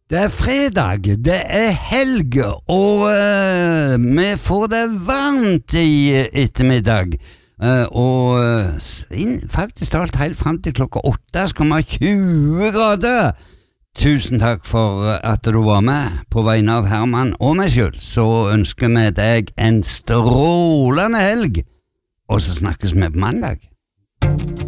Det fredag, det helg, og vi får det varmt i ettermiddag. Faktisk talt helt frem til klokka 8 skal vi ha 20 grader. Tusen takk for at du var med. På vegne av Herman og meg selv, så ønsker vi deg en strålende helg, og så snakkes vi på mandag.